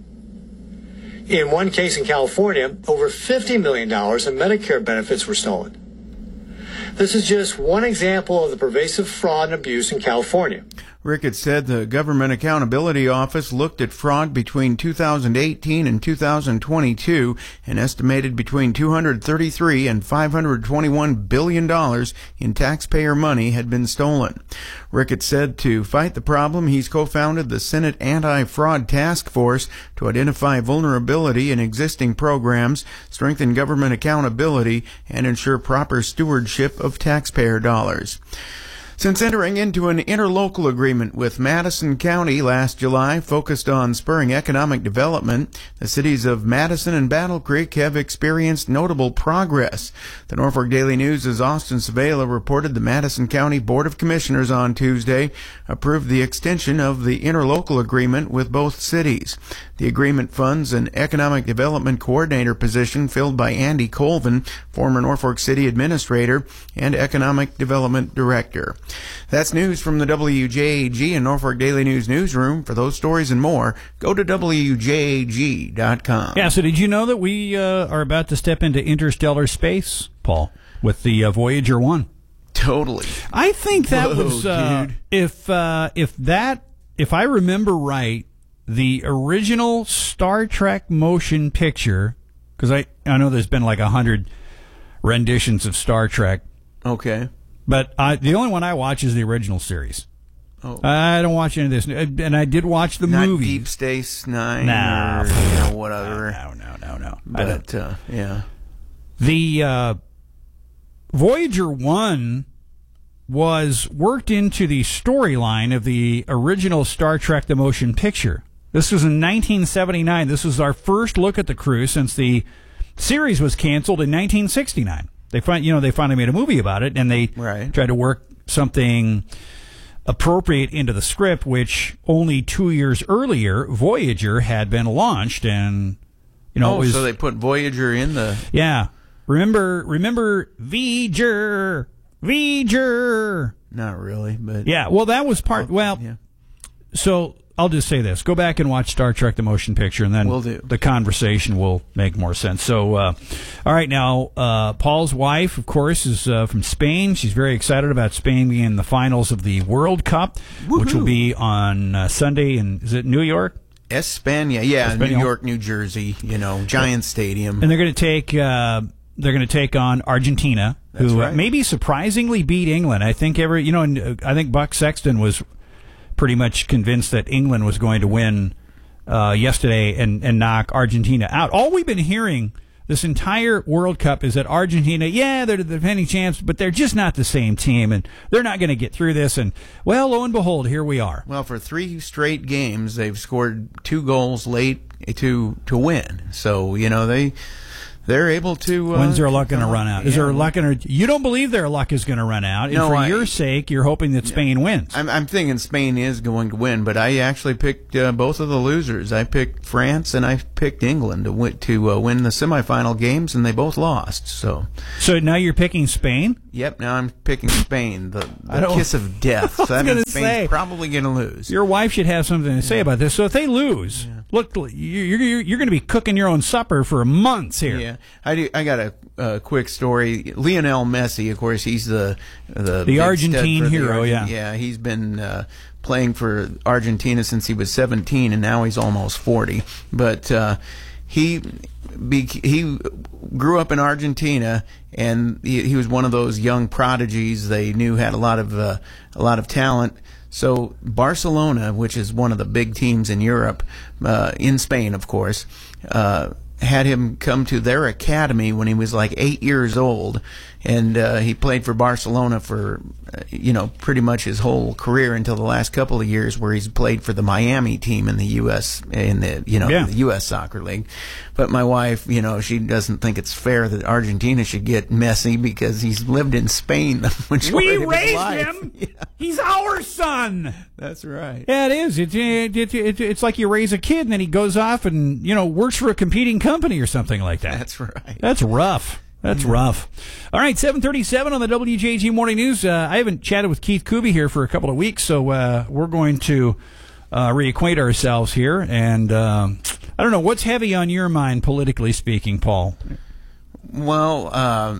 In one case in California, over fifty million dollars in Medicare benefits were stolen. This is just one example of the pervasive fraud and abuse in California. Ricketts said the Government Accountability Office looked at fraud between two thousand eighteen and two thousand twenty-two and estimated between two hundred thirty-three and five hundred twenty-one billion dollars in taxpayer money had been stolen. Ricketts said to fight the problem, he's co-founded the Senate Anti-Fraud Task Force to identify vulnerability in existing programs, strengthen government accountability, and ensure proper stewardship of taxpayer dollars. Since entering into an interlocal agreement with Madison County last July focused on spurring economic development, the cities of Madison and Battle Creek have experienced notable progress. The Norfolk Daily News' Austin Savela reported the Madison County Board of Commissioners on Tuesday approved the extension of the interlocal agreement with both cities. The agreement funds an economic development coordinator position filled by Andy Colvin, former Norfolk City administrator and economic development director. That's news from the W J A G and Norfolk Daily News newsroom. For those stories and more, go to W J A G dot com. Yeah, so did you know that we uh, are about to step into interstellar space, Paul, with the uh, Voyager one? Totally. I think that Whoa, was, uh, dude. if uh, if that, if I remember right, the original Star Trek motion picture, because I, I know there's been like a hundred renditions of Star Trek. Okay. But I, the only one I watch is the original series. Oh. I don't watch any of this. And I did watch the Not movie. Deep Space Nine No. or you know, whatever. No, no, no, no. But, uh, yeah. The uh, Voyager one was worked into the storyline of the original Star Trek the Motion Picture. This was in nineteen seventy-nine. This was our first look at the crew since the series was canceled in nineteen sixty-nine. They find, you know, they finally made a movie about it, and they right. tried to work something appropriate into the script, which only two years earlier, Voyager had been launched, and you know, oh, it was, so they put Voyager in the yeah. Remember, remember, Voyager, Voyager. Not really, but yeah. Well, that was part. Oh, well, yeah. So I'll just say this: go back and watch Star Trek: The Motion Picture, and then Will do. the conversation will make more sense. So, uh, all right, now uh, Paul's wife, of course, is uh, from Spain. She's very excited about Spain being in the finals of the World Cup, Woo-hoo. which will be on uh, Sunday. And is it New York? España, yeah, España. New York, New Jersey. You know, Giant Stadium, and they're going to take uh, they're going to take on Argentina, That's who right. uh, maybe surprisingly beat England. I think every you know, and, uh, I think Buck Sexton was pretty much convinced that England was going to win uh, yesterday and, and knock Argentina out. All we've been hearing this entire World Cup is that Argentina, yeah, they're the defending champs, but they're just not the same team, and they're not going to get through this. And, well, lo and behold, here we are. Well, for three straight games, they've scored two goals late to to win. So, you know, they... They're able to. Uh, When's their luck going to run out? Is yeah. their luck going to? You don't believe their luck is going to run out, and no, for I, your sake, you're hoping that Spain wins. I'm, I'm thinking Spain is going to win, but I actually picked uh, both of the losers. I picked France and I picked England to win, to uh, win the semifinal games, and they both lost. So, so now you're picking Spain? Yep. Now I'm picking Spain, the, the kiss of death. So that means Spain's say, probably going to lose. Your wife should have something to say about this. So if they lose. Yeah. Look, you're you're, you're going to be cooking your own supper for months here. Yeah, I do, I got a uh, quick story. Lionel Messi, of course, he's the the, the Argentine hero. The, yeah, yeah, he's been uh, playing for Argentina since he was seventeen, and now he's almost forty. But uh, he be, he grew up in Argentina, and he, he was one of those young prodigies they knew had a lot of uh, a lot of talent. So Barcelona, which is one of the big teams in Europe, uh, in Spain, of course, uh, had him come to their academy when he was like eight years old, and uh, he played for Barcelona for, uh, you know, pretty much his whole career until the last couple of years, where he's played for the Miami team in the U S in the you know yeah. the U S Soccer League. But my wife, you know, she doesn't think it's fair that Argentina should get Messi because he's lived in Spain the majority we of his raised life. him. Yeah. He's our son. That's right. Yeah, it is. It, it, it, it, it's like you raise a kid and then he goes off and, you know, works for a competing company or something like that. That's right. That's rough. That's rough. All right, seven thirty-seven on the W J G Morning News. Uh, I haven't chatted with Keith Kuby here for a couple of weeks, so uh, we're going to uh, reacquaint ourselves here. And um, I don't know, what's heavy on your mind, politically speaking, Paul? Well, uh,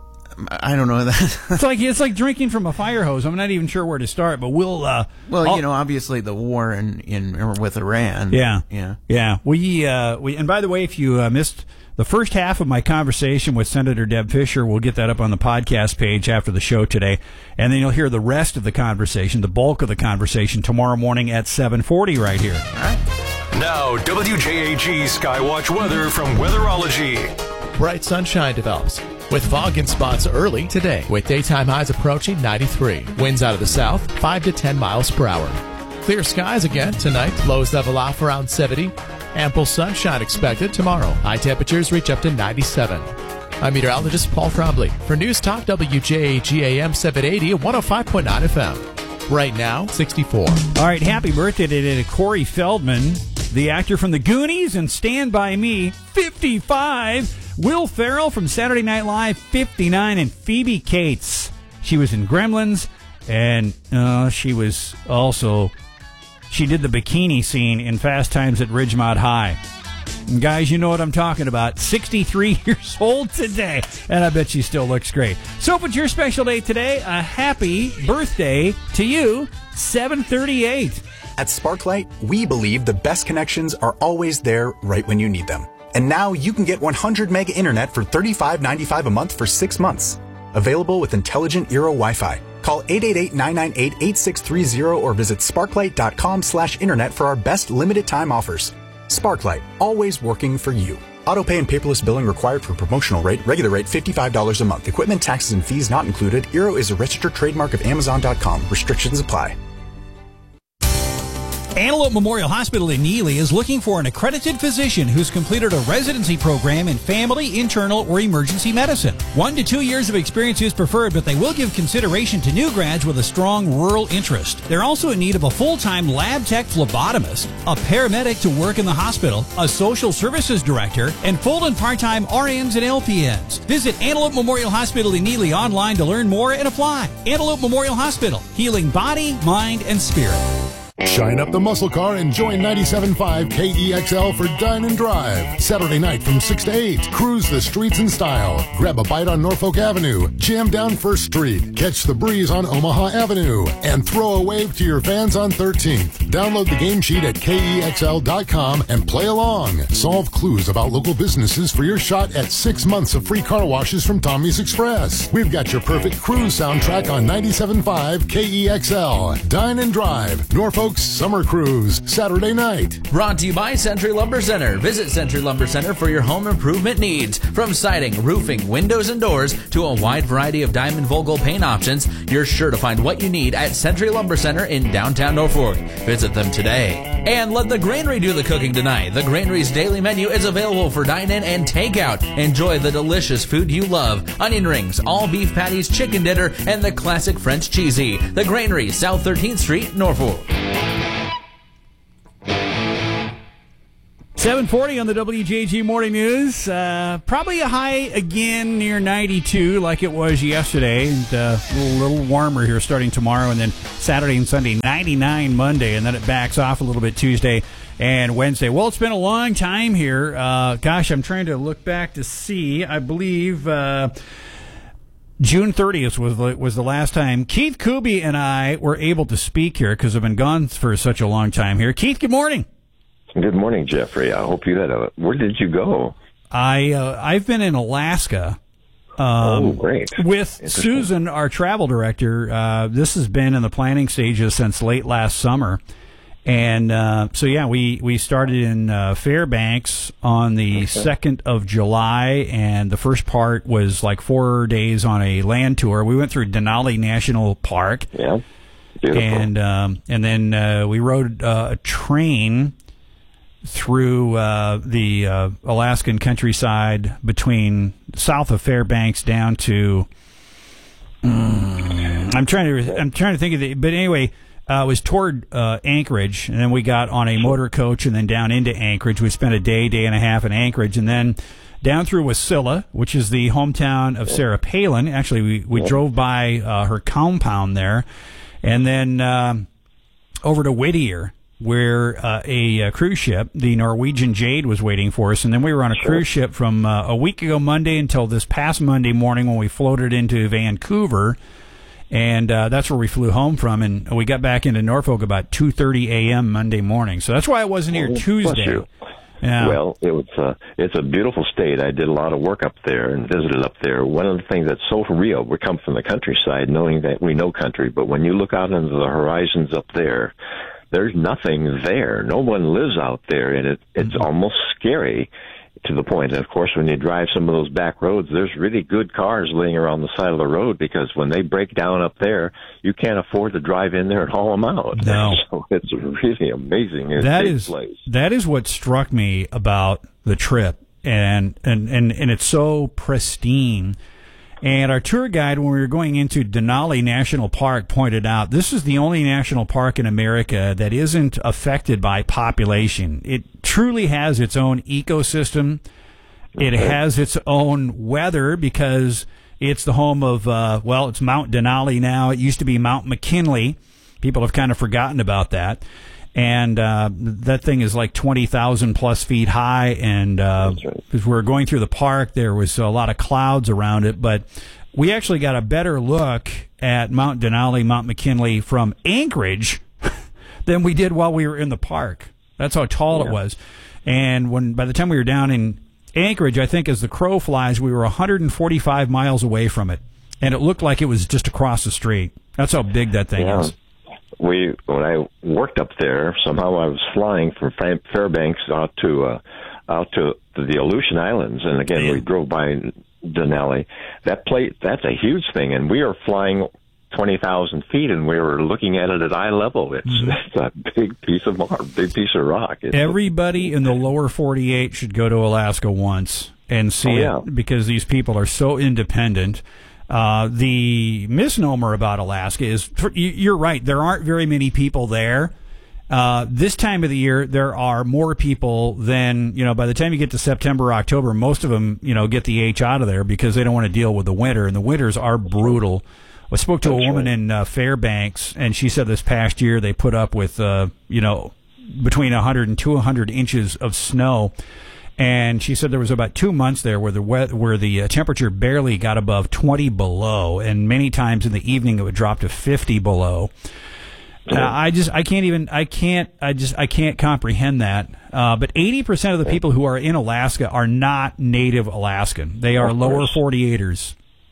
I don't know that. it's like it's like drinking from a fire hose. I'm not even sure where to start, but we'll. Uh, well, I'll, you know, obviously the war in, in with Iran. Yeah, yeah, yeah. We uh, we and by the way, if you uh, missed the first half of my conversation with Senator Deb Fischer, we'll get that up on the podcast page after the show today, and then you'll hear the rest of the conversation, the bulk of the conversation, tomorrow morning at seven forty right here. All right. Now, W J A G Skywatch weather from Weatherology. Bright sunshine develops, with fog in spots early today, with daytime highs approaching ninety-three. Winds out of the south, five to ten miles per hour. Clear skies again tonight, lows level off around seventy. Ample sunshine expected tomorrow. High temperatures reach up to ninety-seven. I'm meteorologist Paul Trombley for News Talk W J A G A M seven eighty at one oh five point nine F M. Right now, sixty-four. All right, happy birthday to Corey Feldman, the actor from The Goonies and Stand By Me, fifty-five. Will Ferrell from Saturday Night Live, fifty-nine, and Phoebe Cates. She was in Gremlins, and uh, she was also, she did the bikini scene in Fast Times at Ridgemont High. And guys, you know what I'm talking about. sixty-three years old today, and I bet she still looks great. So if it's your special day today, a happy birthday to you, seven thirty-eight. At Sparklight, we believe the best connections are always there right when you need them. And now you can get one hundred meg internet for thirty-five ninety-five a month for six months. Available with intelligent Eero Wi-Fi. Call eight eight eight, nine nine eight, eight six three zero or visit sparklight.com slash internet for our best limited time offers. Sparklight, always working for you. Autopay and paperless billing required for promotional rate. Regular rate fifty-five dollars a month. Equipment, taxes, and fees not included. Eero is a registered trademark of Amazon dot com. Restrictions apply. Antelope Memorial Hospital in Neely is looking for an accredited physician who's completed a residency program in family, internal, or emergency medicine. One to two years of experience is preferred, but they will give consideration to new grads with a strong rural interest. They're also in need of a full-time lab tech phlebotomist, a paramedic to work in the hospital, a social services director, and full and part-time R Ns and L P Ns. Visit Antelope Memorial Hospital in Neely online to learn more and apply. Antelope Memorial Hospital, healing body, mind, and spirit. Shine up the muscle car and join ninety-seven point five K E X L for Dine and Drive. Saturday night from six to eight. Cruise the streets in style. Grab a bite on Norfolk Avenue. Jam down First Street. Catch the breeze on Omaha Avenue. And throw a wave to your fans on thirteenth. Download the game sheet at K E X L dot com and play along. Solve clues about local businesses for your shot at six months of free car washes from Tommy's Express. We've got your perfect cruise soundtrack on ninety-seven point five K E X L. Dine and Drive. Norfolk Oaks Summer Cruise, Saturday night. Brought to you by Century Lumber Center. Visit Century Lumber Center for your home improvement needs. From siding, roofing, windows, and doors to a wide variety of Diamond Vogel paint options, you're sure to find what you need at Century Lumber Center in downtown Norfolk. Visit them today. And let the Granary do the cooking tonight. The Granary's daily menu is available for dine-in and takeout. Enjoy the delicious food you love. Onion rings, all beef patties, chicken dinner, and the classic French cheesy. The Granary, South thirteenth Street, Norfolk. seven forty on the W J G Morning News. Uh, probably a high again near ninety-two like it was yesterday. And uh, a little, little warmer here starting tomorrow. And then Saturday and Sunday, ninety-nine Monday. And then it backs off a little bit Tuesday and Wednesday. Well, it's been a long time here. Uh, gosh, I'm trying to look back to see. I believe uh, June thirtieth was the, was the last time Keith Kuby and I were able to speak here because I've been gone for such a long time here. Keith, good morning. Good morning, Jeffrey. I hope you had a... Where did you go? I, uh, I've been in Alaska. Um, oh, great. With Susan, our travel director. Uh, this has been in the planning stages since late last summer. And uh, so, yeah, we, we started in uh, Fairbanks on the okay. second of July, and the first part was like four days on a land tour. We went through Denali National Park. Yeah, beautiful. And, um, and then uh, we rode uh, a train through uh, the uh, Alaskan countryside between south of Fairbanks down to um, I'm trying to I'm trying to think of the but anyway uh, it was toward uh, Anchorage, and then we got on a motor coach and then down into Anchorage. We spent a day day and a half in Anchorage, and then down through Wasilla, which is the hometown of Sarah Palin. Actually, we we drove by uh, her compound there, and then um, over to Whittier, where uh, a, a cruise ship, the Norwegian Jade, was waiting for us. And then we were on a sure. cruise ship from uh, a week ago Monday until this past Monday morning when we floated into Vancouver. And uh, that's where we flew home from. And we got back into Norfolk about two thirty a.m. Monday morning. So that's why I wasn't here oh, Tuesday. Yeah. Well, it was, uh, it's a beautiful state. I did a lot of work up there and visited up there. One of the things that's so real, we come from the countryside knowing that we know country. But when you look out into the horizons up there, there's nothing there. No one lives out there, and it, it's mm-hmm. almost scary to the point. And, of course, when you drive some of those back roads, there's really good cars laying around the side of the road because when they break down up there, you can't afford to drive in there and haul them out. No. So it's really amazing. It's that a big is place. That is what struck me about the trip, and, and, and, and it's so pristine. And our tour guide, when we were going into Denali National Park, pointed out this is the only national park in America that isn't affected by population. It truly has its own ecosystem. It has its own weather because it's the home of, uh, well, it's Mount Denali now. It used to be Mount McKinley. People have kind of forgotten about that. And uh, that thing is like twenty thousand plus feet high. And uh, right. as we were going through the park, there was a lot of clouds around it. But we actually got a better look at Mount Denali, Mount McKinley from Anchorage than we did while we were in the park. That's how tall yeah. it was. And when by the time we were down in Anchorage, I think as the crow flies, we were one hundred forty-five miles away from it. And it looked like it was just across the street. That's how big that thing yeah. is. We when I worked up there, somehow I was flying from Fairbanks out to uh, out to the Aleutian Islands, and again yeah. we drove by Denali. That plate, that's a huge thing, and we are flying twenty thousand feet, and we were looking at it at eye level. It's, mm-hmm. it's a big piece of mar- big piece of rock. It's Everybody in the lower forty-eight should go to Alaska once and see oh, yeah. it because these people are so independent. Uh, the misnomer about Alaska is, you're right, there aren't very many people there. Uh, this time of the year, there are more people than, you know, by the time you get to September or October, most of them, you know, get the H out of there because they don't want to deal with the winter, and the winters are brutal. I spoke to a woman in uh, Fairbanks, and she said this past year they put up with, uh, you know, between one hundred and two hundred inches of snow. And she said there was about two months there where the weather, where the uh, temperature barely got above twenty below, and many times in the evening it would drop to fifty below. Uh, I just, I can't even, I can't, I just, I can't comprehend that. Uh, but eighty percent of the people who are in Alaska are not native Alaskan. They are lower forty-eighters.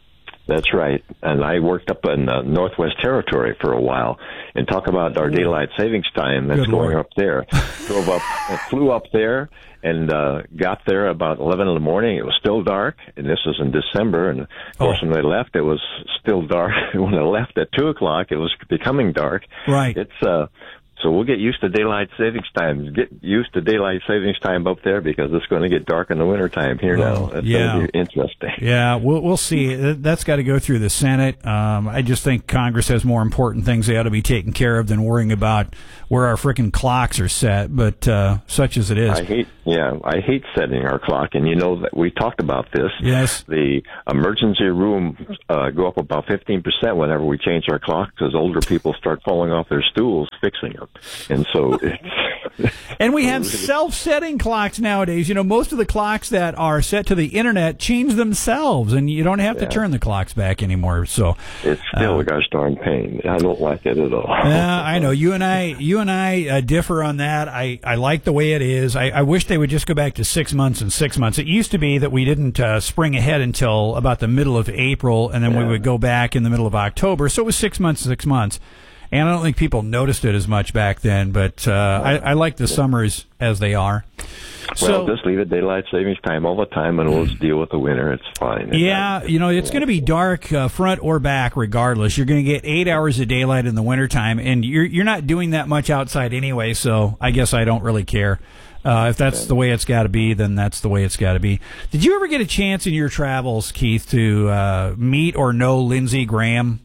That's right. And I worked up in uh, Northwest Territory for a while. And talk about our daylight savings time that's Good going Lord. up there. Drove up, flew up there, and uh, got there about eleven in the morning. It was still dark, and this was in December. And, of course, when I left, it was still dark. When I left at two o'clock, it was becoming dark. Right. It's... uh So we'll get used to daylight savings time. Get used to daylight savings time up there because it's going to get dark in the wintertime here now. It's yeah. going to be interesting. Yeah, we'll we'll see. That's got to go through the Senate. Um, I just think Congress has more important things they ought to be taking care of than worrying about where our frickin' clocks are set. But uh, such as it is. I hate, yeah, I hate setting our clock, and you know that we talked about this. Yes. The emergency room uh, go up about fifteen percent whenever we change our clock because older people start falling off their stools fixing them. And so, it's, and we have self-setting clocks nowadays. You know, most of the clocks that are set to the internet change themselves, and you don't have yeah. to turn the clocks back anymore. So it's still uh, a gosh darn pain. I don't like it at all. uh, I know you and I, you and I uh, differ on that. I, I like the way it is. I, I wish they would just go back to six months and six months. It used to be that we didn't uh, spring ahead until about the middle of April, and then yeah. we would go back in the middle of October. So it was six months, six months. And I don't think people noticed it as much back then, but uh, I, I like the summers as they are. Well, so, just leave it daylight savings time all the time, and we'll just deal with the winter. It's fine. It's yeah, fine. You know, it's going to be dark uh, front or back regardless. You're going to get eight hours of daylight in the wintertime, and you're you're not doing that much outside anyway, so I guess I don't really care. Uh, if that's the way it's got to be, then that's the way it's got to be. Did you ever get a chance in your travels, Keith, to uh, meet or know Lindsey Graham?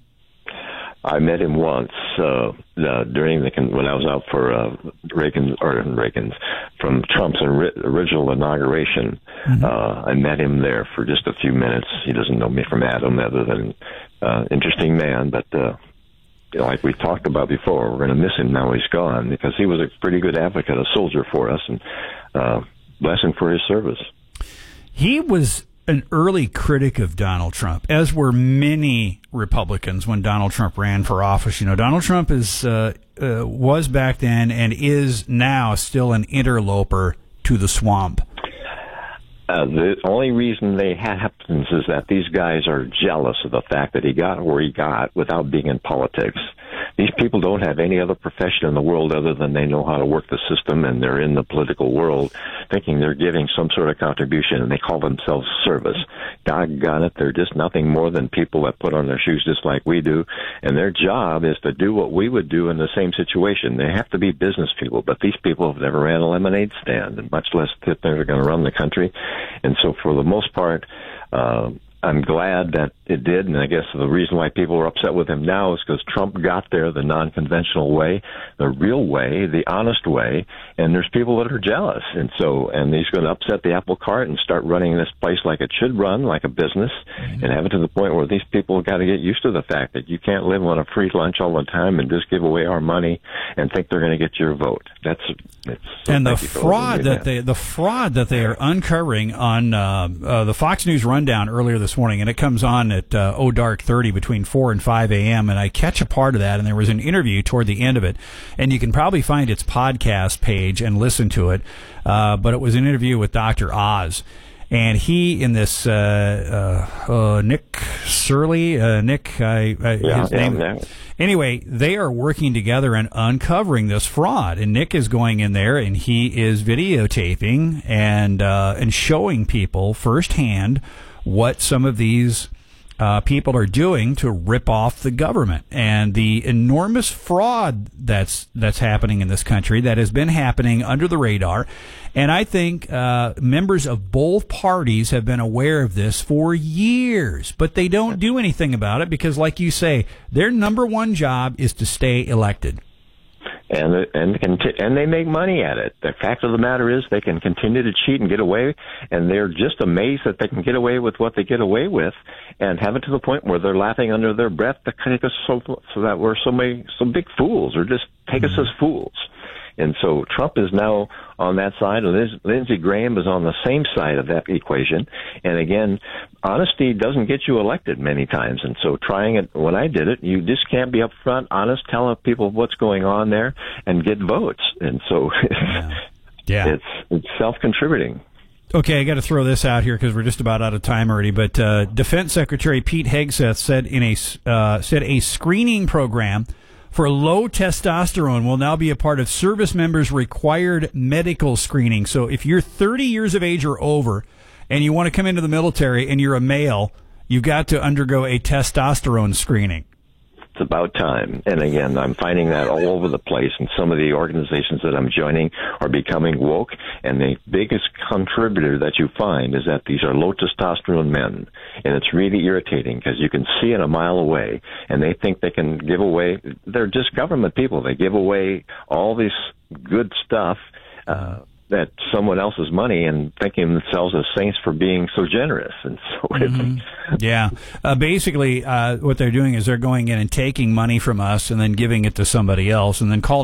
I met him once uh, uh, during the when I was out for uh, Reagan or Reagan's from Trump's original inauguration. Mm-hmm. Uh, I met him there for just a few minutes. He doesn't know me from Adam, other than uh, interesting man. But uh, you know, like we talked about before, we're going to miss him now he's gone because he was a pretty good advocate, a soldier for us, and uh, bless him for his service. He was an early critic of Donald Trump, as were many Republicans when Donald Trump ran for office. You know, Donald Trump is uh, uh, was back then and is now still an interloper to the swamp. Uh, the only reason they happens is that these guys are jealous of the fact that he got where he got without being in politics. These people don't have any other profession in the world other than they know how to work the system, and they're in the political world thinking they're giving some sort of contribution, and they call themselves service. Doggone it, they're just nothing more than people that put on their shoes just like we do, and their job is to do what we would do in the same situation. They have to be business people, but these people have never ran a lemonade stand, and much less that they're going to run the country. And so for the most part, uh, I'm glad that it did, and I guess the reason why people are upset with him now is because Trump got there the non-conventional way, the real way, the honest way, and there's people that are jealous. And so, and he's going to upset the apple cart and start running this place like it should run, like a business, mm-hmm. and have it to the point where these people got to get used to the fact that you can't live on a free lunch all the time and just give away our money and think they're going to get your vote. That's it's, so and the fraud that they the fraud that they are uncovering on uh, uh, the Fox News Rundown earlier this morning, and it comes on at uh, oh dark thirty between four and five a.m. and I catch a part of that, and there was an interview toward the end of it, and you can probably find its podcast page and listen to it, uh, but it was an interview with Doctor Oz. And he, in this, uh, uh, uh, Nick Surly, uh, Nick, I, I, yeah, his yeah, name. yeah. Anyway, they are working together and uncovering this fraud. And Nick is going in there and he is videotaping and, uh, and showing people firsthand what some of these Uh, people are doing to rip off the government, and the enormous fraud that's that's happening in this country that has been happening under the radar. And I think uh, members of both parties have been aware of this for years, but they don't do anything about it because, like you say, their number one job is to stay elected. And and and they make money at it. The fact of the matter is they can continue to cheat and get away, and they're just amazed that they can get away with what they get away with, and have it to the point where they're laughing under their breath to take us so, so that we're so many some big fools, or just take mm-hmm. us as fools. And so Trump is now on that side, and Lindsey Graham is on the same side of that equation. And again, honesty doesn't get you elected many times. And so trying it, when I did it, you just can't be upfront, honest, telling people what's going on there and get votes. And so yeah. Yeah. it's, it's self-contributing. Okay, I got to throw this out here because we're just about out of time already. But uh, Defense Secretary Pete Hegseth said in a uh, said a screening program for low testosterone will now be a part of service members' required medical screening. So if you're thirty years of age or over and you want to come into the military and you're a male, you've got to undergo a testosterone screening. It's about time. And again, I'm finding that all over the place, and some of the organizations that I'm joining are becoming woke, and the biggest contributor that you find is that these are low testosterone men, and it's really irritating because you can see it a mile away, and they think they can give away, they're just government people, they give away all this good stuff, uh, that someone else's money and thinking themselves as saints for being so generous. And so mm-hmm. Yeah. Uh, basically, uh, what they're doing is they're going in and taking money from us and then giving it to somebody else and then calling